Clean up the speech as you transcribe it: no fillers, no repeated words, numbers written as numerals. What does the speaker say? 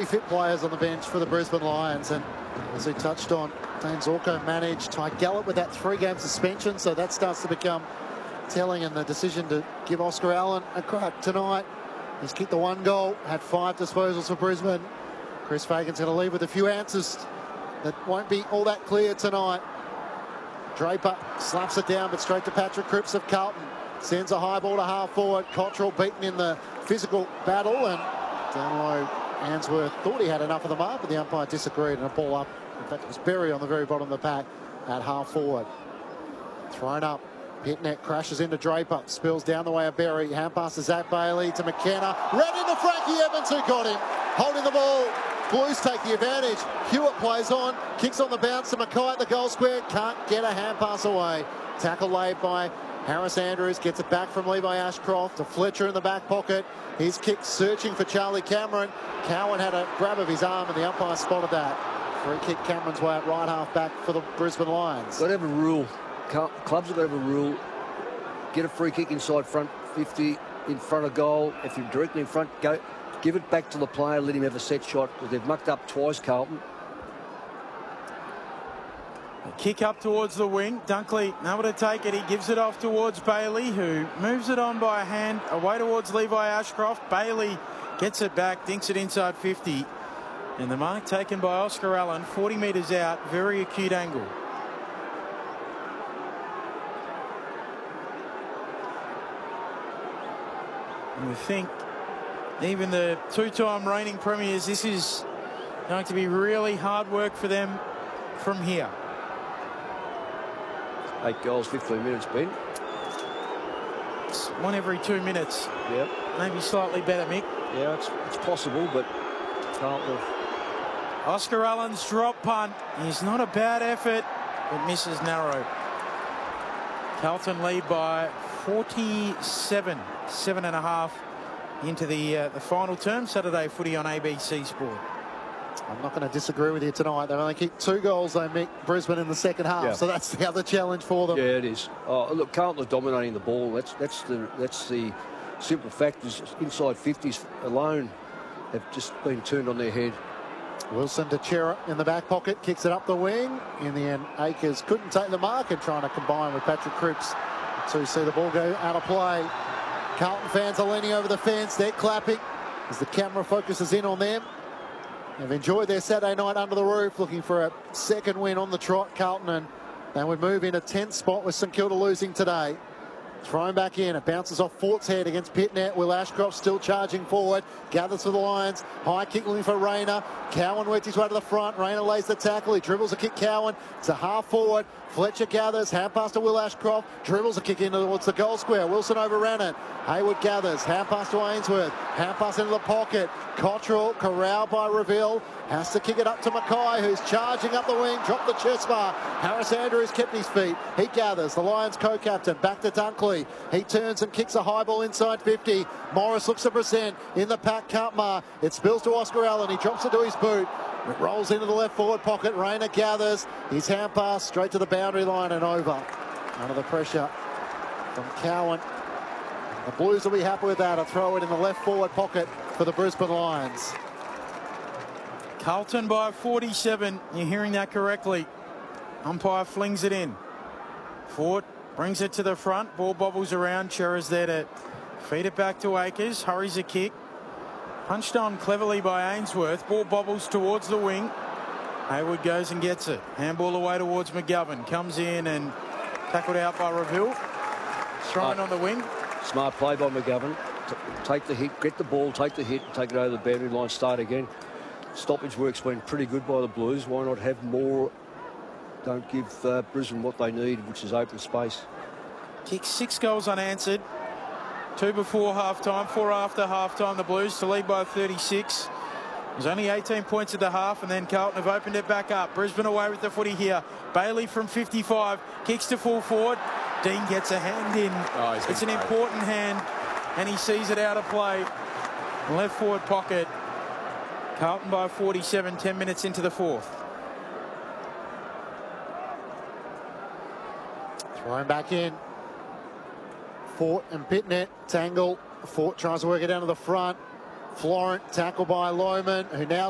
completely fit players on the bench for the Brisbane Lions, and as we touched on, Dane Zorko managed Ty Gallup with that 3-game suspension, so that starts to become telling in the decision to give Oscar Allen a crack tonight. He's kicked the 1 goal, had 5 disposals for Brisbane. Chris Fagan's going to leave with a few answers that won't be all that clear tonight. Draper slaps it down, but straight to Patrick Cripps of Carlton. Sends a high ball to half forward. Cottrell beaten in the physical battle, and down low, Answorth thought he had enough of the mark, but the umpire disagreed, and a ball up. In fact, it was Berry on the very bottom of the pack at half forward. Thrown up. Pitnet crashes into Draper, spills down the way of Berry. Hand pass to Zach Bailey, to McKenna. Ran into Frankie Evans, who got him. Holding the ball. Blues take the advantage. Hewitt plays on, kicks on the bounce to Mackay at the goal square. Can't get a hand pass away. Tackle laid by Harris Andrews, gets it back from Levi Ashcroft to Fletcher in the back pocket. His kick searching for Charlie Cameron. Cowan had a grab of his arm, and the umpire spotted that. Free kick Cameron's way at right half back for the Brisbane Lions. Got to have a rule. Clubs have got to have a rule. Get a free kick inside front 50 in front of goal. If you're directly in front, go. Give it back to the player. Let him have a set shot, because they've mucked up twice, Carlton. A kick up towards the wing. Dunkley able to take it. He gives it off towards Bailey, who moves it on by a hand away towards Levi Ashcroft. Bailey gets it back, dinks it inside 50. And the mark taken by Oscar Allen, 40 metres out, very acute angle. And we think even the 2-time reigning premiers, this is going to be really hard work for them from here. 8 goals, 15 minutes, Ben. It's 1 every 2 minutes. Yep. Maybe slightly better, Mick. Yeah, it's possible, but Carlton. Oscar Allen's drop punt is not a bad effort, but misses narrow. Carlton lead by 47, 7.5 into the final term. Saturday footy on ABC Sport. I'm not going to disagree with you tonight. They've only kicked 2 goals. They make Brisbane in the second half, so that's the other challenge for them. Yeah, it is. Oh, look, Carlton are dominating the ball. That's the simple fact. Is inside 50s alone have just been turned on their head. Wilson to Chera in the back pocket, kicks it up the wing. In the end, Akers couldn't take the mark, and trying to combine with Patrick Cripps to see the ball go out of play. Carlton fans are leaning over the fence. They're clapping as the camera focuses in on them. They've enjoyed their Saturday night under the roof, looking for a second win on the trot, Carlton, and they would move in a 10th spot with St Kilda losing today. Thrown back in, it bounces off Fort's head against Pitnet. Will Ashcroft still charging forward, gathers for the Lions. High kick looking for Rayner. Cowan works his way to the front. Rayner lays the tackle. He dribbles a kick. Cowan to half forward. Fletcher gathers, hand pass to Will Ashcroft. Dribbles a kick in towards the goal square. Wilson overran it. Hayward gathers, hand pass to Ainsworth. Hand pass into the pocket. Cottrell corralled by Reville. Has to kick it up to Mackay, who's charging up the wing. Dropped the chest bar. Harris Andrews kept his feet. He gathers. The Lions co-captain back to Dunkley. He turns and kicks a high ball inside 50. Morris looks to present in the pack. Can't mark. It spills to Oscar Allen. He drops it to his boot. It rolls into the left forward pocket. Rayner gathers. His hand pass straight to the boundary line and over. Under the pressure from Cowan. The Blues will be happy with that. A throw it in the left forward pocket for the Brisbane Lions. Carlton by 47. You're hearing that correctly. Umpire flings it in. Ford brings it to the front. Ball bobbles around. Chera's there to feed it back to Akers. Hurries a kick. Punched on cleverly by Ainsworth. Ball bobbles towards the wing. Hayward goes and gets it. Handball away towards McGovern. Comes in and tackled out by Reville. Thrown on the wing. Smart play by McGovern. Take the hit, get the ball, take the hit, take it over the boundary line, start again. Stoppage work's been pretty good by the Blues. Why not have more? Don't give Brisbane what they need, which is open space. Kicked 6 goals unanswered. 2 before half-time, 4 after half-time. The Blues to lead by 36. There's only 18 points at the half, and then Carlton have opened it back up. Brisbane away with the footy here. Bailey from 55, kicks to full forward. Dean gets a hand in. Oh, it's an important hand, and he sees it out of play. Left forward pocket. Carlton by 47, 10 minutes into the fourth. Thrown back in. Fort and Pitnet tangle. Fort tries to work it down to the front. Florent tackled by Lohman, who now